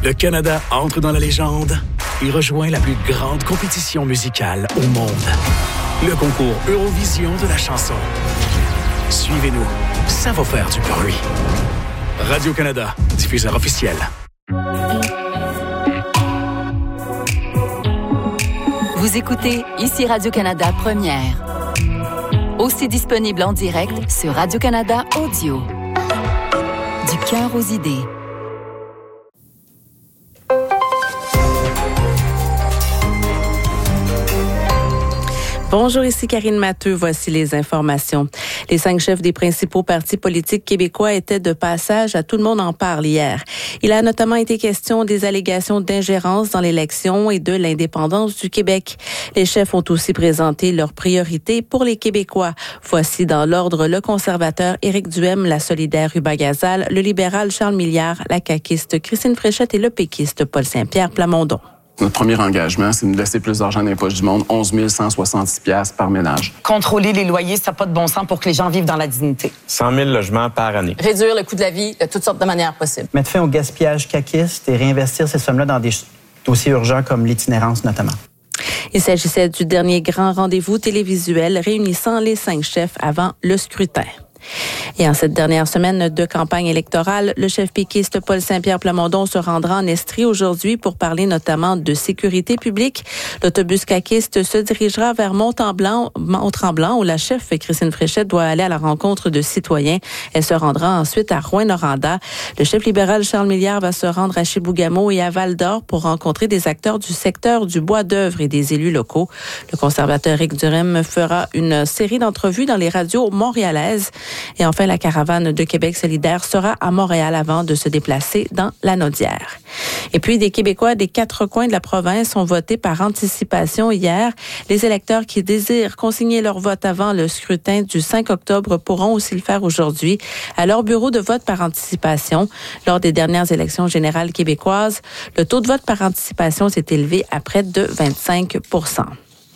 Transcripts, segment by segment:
Le Canada entre dans la légende et rejoint la plus grande compétition musicale au monde. Le concours Eurovision de la chanson. Suivez-nous, ça va faire du bruit. Radio-Canada, diffuseur officiel. Vous écoutez ici Radio-Canada Première. Aussi disponible en direct sur Radio-Canada Audio. Du cœur aux idées. Bonjour, ici Karine Matteux. Voici les informations. Les 5 chefs des principaux partis politiques québécois étaient de passage à Tout le monde en parle hier. Il a notamment été question des allégations d'ingérence dans l'élection et de l'indépendance du Québec. Les chefs ont aussi présenté leurs priorités pour les Québécois. Voici dans l'ordre le conservateur Éric Duhem, la solidaire Hubert Gazal, le libéral Charles Milliard, la caquiste Christine Fréchette et le péquiste Paul Saint-Pierre Plamondon. Notre premier engagement, c'est de nous laisser plus d'argent dans les poches du monde, 11 166 $ par ménage. Contrôler les loyers, ça n'a pas de bon sens pour que les gens vivent dans la dignité. 100 000 logements par année. Réduire le coût de la vie de toutes sortes de manières possibles. Mettre fin au gaspillage caquiste et réinvestir ces sommes-là dans des dossiers urgents comme l'itinérance notamment. Il s'agissait du dernier grand rendez-vous télévisuel réunissant les 5 chefs avant le scrutin. Et en cette dernière semaine de campagne électorale, le chef péquiste Paul Saint-Pierre Plamondon se rendra en Estrie aujourd'hui pour parler notamment de sécurité publique. L'autobus caquiste se dirigera vers Mont-Tremblant où la chef Christine Fréchette doit aller à la rencontre de citoyens. Elle se rendra ensuite à Rouyn-Noranda. Le chef libéral Charles Milliard va se rendre à Chibougamau et à Val-d'Or pour rencontrer des acteurs du secteur du bois d'œuvre et des élus locaux. Le conservateur Éric Duhem fera une série d'entrevues dans les radios montréalaises. Et enfin, la caravane de Québec solidaire sera à Montréal avant de se déplacer dans la Naudière. Et puis, des Québécois des 4 coins de la province ont voté par anticipation hier. Les électeurs qui désirent consigner leur vote avant le scrutin du 5 octobre pourront aussi le faire aujourd'hui à leur bureau de vote par anticipation. Lors des dernières élections générales québécoises, le taux de vote par anticipation s'est élevé à près de 25 %.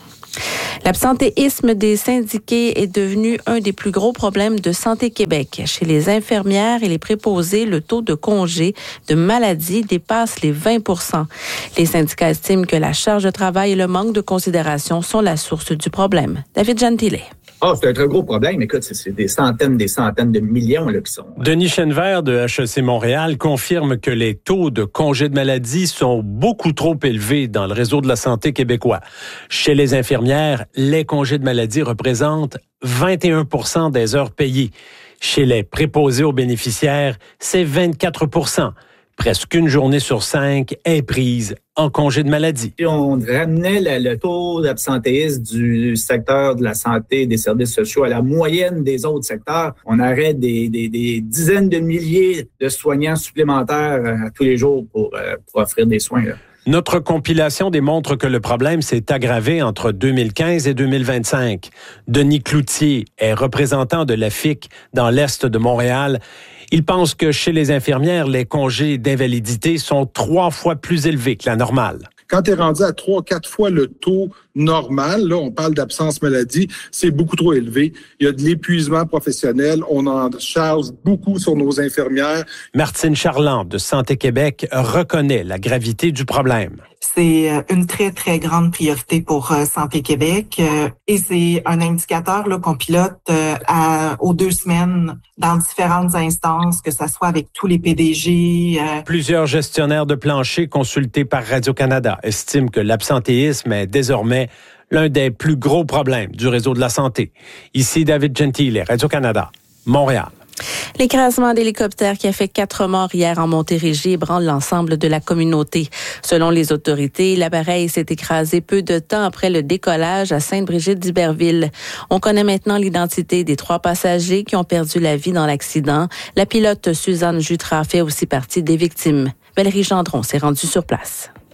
L'absentéisme des syndiqués est devenu un des plus gros problèmes de Santé Québec. Chez les infirmières et les préposés, le taux de congé de maladie dépasse les 20 %. Les syndicats estiment que la charge de travail et le manque de considération sont la source du problème. David Gentile. C'est un très gros problème. Écoute, c'est des centaines de millions là, qui sont... Denis Chenevert de HEC Montréal confirme que les taux de congés de maladie sont beaucoup trop élevés dans le réseau de la santé québécois. Chez les infirmières, les congés de maladie représentent 21 % des heures payées. Chez les préposés aux bénéficiaires, c'est 24 %. Presque une journée sur 5 est prise en congé de maladie. Si on ramenait le taux d'absentéisme du secteur de la santé et des services sociaux à la moyenne des autres secteurs, on aurait des dizaines de milliers de soignants supplémentaires tous les jours pour offrir des soins. Là. Notre compilation démontre que le problème s'est aggravé entre 2015 et 2025. Denis Cloutier est représentant de la FIC dans l'Est de Montréal. Il pense que chez les infirmières, les congés d'invalidité sont 3 fois plus élevés que la normale. Quand tu es rendu à 3-4 fois le taux normal, là, on parle d'absence maladie, c'est beaucoup trop élevé. Il y a de l'épuisement professionnel. On en charge beaucoup sur nos infirmières. Martine Charland de Santé Québec reconnaît la gravité du problème. C'est une très, très grande priorité pour Santé Québec et c'est un indicateur là, qu'on pilote aux 2 semaines dans différentes instances, que ce soit avec tous les PDG. Plusieurs gestionnaires de plancher consultés par Radio-Canada estiment que l'absentéisme est désormais l'un des plus gros problèmes du réseau de la santé. Ici David Gentile, Radio-Canada, Montréal. L'écrasement d'hélicoptère qui a fait 4 morts hier en Montérégie ébranle l'ensemble de la communauté. Selon les autorités, l'appareil s'est écrasé peu de temps après le décollage à Sainte-Brigitte-d'Iberville. On connaît maintenant l'identité des 3 passagers qui ont perdu la vie dans l'accident. La pilote Suzanne Jutras fait aussi partie des victimes. Valérie Gendron s'est rendue sur place.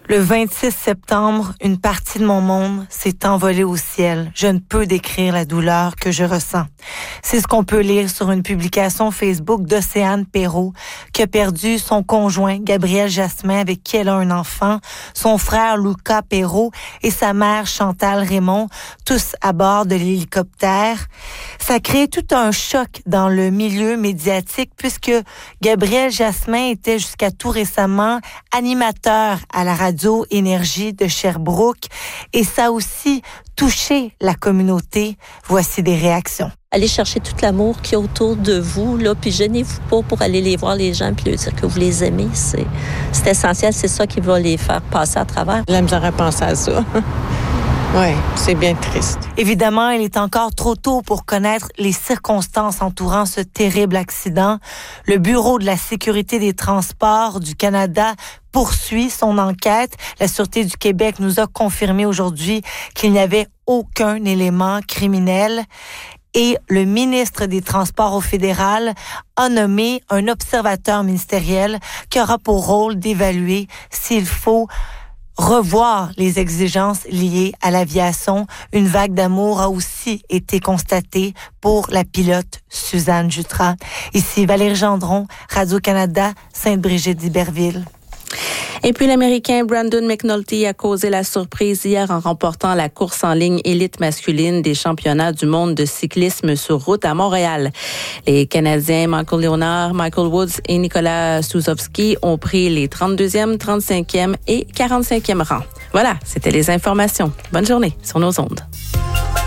Le 26 septembre, une partie de mon monde s'est envolée au ciel. Je ne peux décrire la douleur que je ressens. C'est ce qu'on peut lire sur une publication Facebook d'Océane Perrault, qui a perdu son conjoint, Gabriel Jasmin, avec qui elle a un enfant, son frère Lucas Perrault et sa mère Chantal Raymond, tous à bord de l'hélicoptère. Ça crée tout un choc dans le milieu médiatique puisque Gabriel Jasmin était jusqu'à tout récemment animateur à la radio Énergie de Sherbrooke et ça a aussi touché la communauté. Voici des réactions. Allez chercher tout l'amour qu'il y a autour de vous, là, puis gênez-vous pas pour aller les voir les gens puis leur dire que vous les aimez. C'est essentiel, c'est ça qui va les faire passer à travers. La misère à penser à ça. Oui, c'est bien triste. Évidemment, il est encore trop tôt pour connaître les circonstances entourant ce terrible accident. Le Bureau de la sécurité des transports du Canada poursuit son enquête. La Sûreté du Québec nous a confirmé aujourd'hui qu'il n'y avait aucun élément criminel. Et le ministre des Transports au fédéral a nommé un observateur ministériel qui aura pour rôle d'évaluer s'il faut revoir les exigences liées à l'aviation. Une vague d'amour a aussi été constatée pour la pilote Suzanne Jutras. Ici Valérie Gendron, Radio-Canada, Sainte-Brigitte-d'Iberville. Et puis l'Américain Brandon McNulty a causé la surprise hier en remportant la course en ligne élite masculine des championnats du monde de cyclisme sur route à Montréal. Les Canadiens Michael Leonard, Michael Woods et Nicolas Suzovski ont pris les 32e, 35e et 45e rangs. Voilà, c'était les informations. Bonne journée sur nos ondes.